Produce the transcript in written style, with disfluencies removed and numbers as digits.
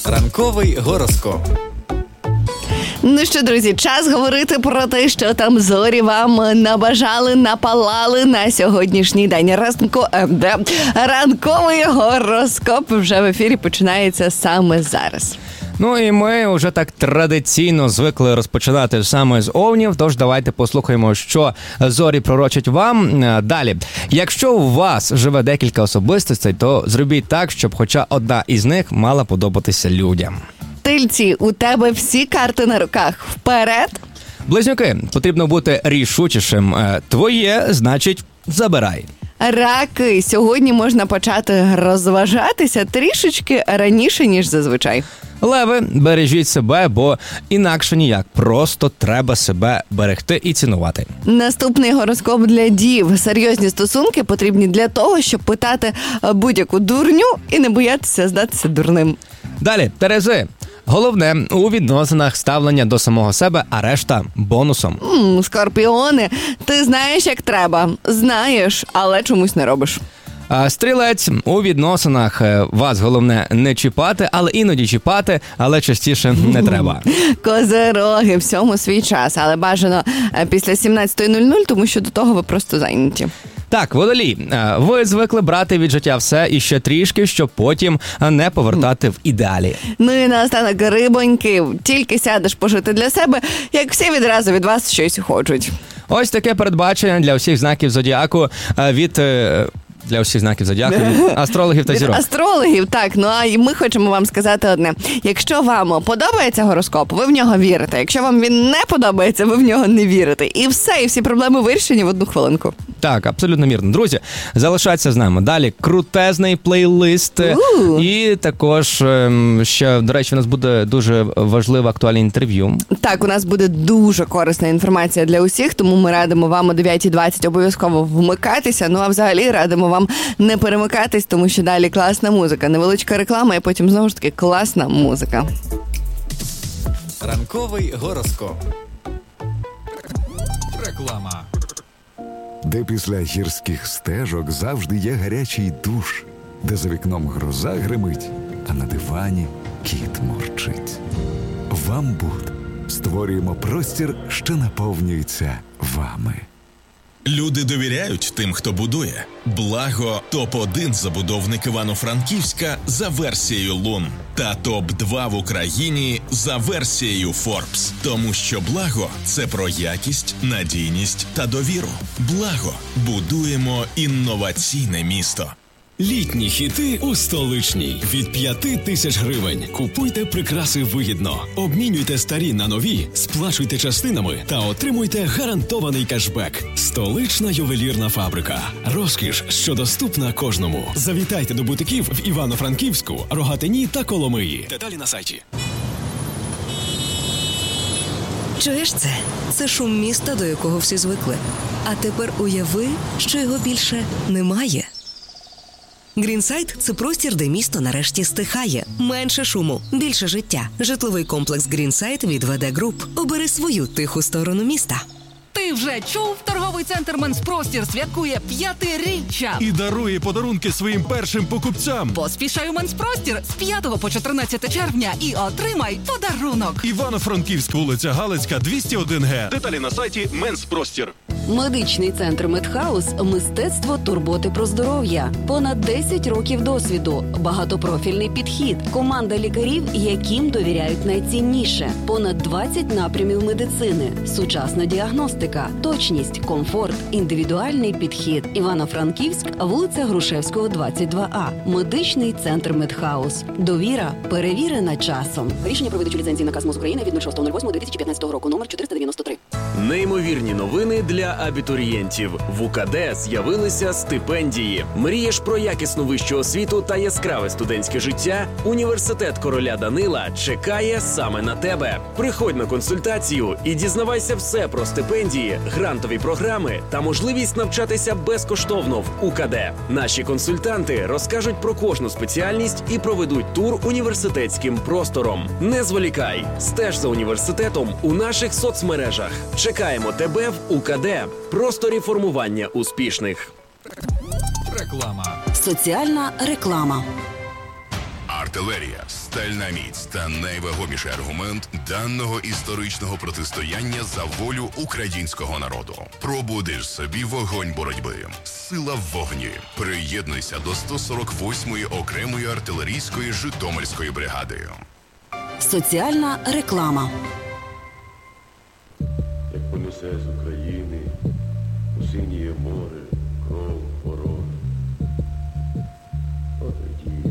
Ранковий гороскоп. Ну що, друзі, час говорити про те, що там зорі вам набажали, напалали на сьогоднішній день. Ранковий гороскоп вже в ефірі починається саме зараз. Ну і ми вже так традиційно звикли розпочинати саме з овнів, тож давайте послухаємо, що зорі пророчать вам. Далі, якщо у вас живе декілька особистостей, то зробіть так, щоб хоча одна із них мала подобатися людям. Тельці, у тебе всі карти на руках. Вперед! Близнюки, потрібно бути рішучішим. Твоє, значить, забирай. Раки, сьогодні можна почати розважатися трішечки раніше, ніж зазвичай. Леви, бережіть себе, бо інакше ніяк. Просто треба себе берегти і цінувати. Наступний гороскоп для дів. Серйозні стосунки потрібні для того, щоб питати будь-яку дурню і не боятися здатися дурним. Далі, Терези. Головне у відносинах ставлення до самого себе, а решта бонусом. Скорпіони, ти знаєш, як треба. Знаєш, але чомусь не робиш. Стрілець, у відносинах вас головне не чіпати, але іноді чіпати, але частіше не треба. Козероги, всьому свій час, але бажано після 17:00, тому що до того ви просто зайняті. Так, Водолій, ви звикли брати від життя все і ще трішки, щоб потім не повертати в ідеалі. Ну і наостанок, рибоньки, тільки сядеш пожити для себе, як всі відразу від вас щось хочуть. Ось таке передбачення для всіх знаків зодіаку від... Для усіх знаків зодіаку, астрологів та зірок. Астрологів, так. Ну а ми хочемо вам сказати одне. Якщо вам подобається гороскоп, ви в нього вірите. Якщо вам він не подобається, ви в нього не вірите. І все, і всі проблеми вирішені в одну хвилинку. Так, абсолютно вірно. Друзі, залишайтеся з нами. Далі крутезний плейлист. І також ще, до речі, у нас буде дуже важливе актуальне інтерв'ю. Так, у нас буде дуже корисна інформація для усіх, тому ми радимо вам о 9:20 обов'язково вмикатися. Ну а взагалі радимо вам не перемикатись, тому що далі класна музика, невеличка реклама і потім знову ж таки класна музика. Ранковий гороскоп. Реклама. Де після гірських стежок завжди є гарячий душ, де за вікном гроза гримить, а на дивані кіт мурчить. Вам Буд. Створюємо простір, що наповнюється вами. Люди довіряють тим, хто будує. Благо – топ-1 забудовник Івано-Франківська за версією Лун. Та топ-2 в Україні за версією Forbes. Тому що Благо – це про якість, надійність та довіру. Благо – будуємо інноваційне місто. Літні хіти у Столичній. Від 5 тисяч гривень. Купуйте прикраси вигідно. Обмінюйте старі на нові, сплачуйте частинами та отримуйте гарантований кешбек. Столична ювелірна фабрика. Розкіш, що доступна кожному. Завітайте до бутиків в Івано-Франківську, Рогатині та Коломиї. Деталі на сайті. Чуєш це? Це шум міста, до якого всі звикли. А тепер уяви, що його більше немає. Грінсайд – це простір, де місто нарешті стихає. Менше шуму, більше життя. Житловий комплекс Грінсайд від ВД Груп. Обери свою тиху сторону міста. Ти вже чув? Торговий центр «Менспростір» святкує 5-річчя. І дарує подарунки своїм першим покупцям. Поспішай у «Менспростір» з 5 по 14 червня і отримай подарунок. Івано-Франківськ, вулиця Галицька, 201Г. Деталі на сайті «Менспростір». Медичний центр «Медхаус» – мистецтво турботи про здоров'я. Понад 10 років досвіду, багатопрофільний підхід, команда лікарів, яким довіряють найцінніше. Понад 20 напрямів медицини, сучасна діагностика, точність, комфорт, індивідуальний підхід. Івано-Франківськ, вулиця Грушевського, 22А. Медичний центр «Медхаус». Довіра перевірена часом. Рішення про видачу ліцензії наказ МОЗ України від 06.08.2015 року, номер 493. Неймовірні новини для абітурієнтів. В УКД з'явилися стипендії. Мрієш про якісну вищу освіту та яскраве студентське життя? Університет короля Данила чекає саме на тебе. Приходь на консультацію і дізнавайся все про стипендії, грантові програми та можливість навчатися безкоштовно в УКД. Наші консультанти розкажуть про кожну спеціальність і проведуть тур університетським простором. Не зволікай, стеж за університетом у наших соцмережах. Чекаємо тебе в УКД. Просторі формування успішних. Реклама. Соціальна реклама. артилерія, стальна міць та найвагоміший аргумент даного історичного протистояння за волю українського народу. Пробудиш собі вогонь боротьби. Сила в вогні. Приєднуйся до 148-ї окремої артилерійської Житомирської бригади. Соціальна реклама. Як понесе з України у синє море кров ворога. Отоді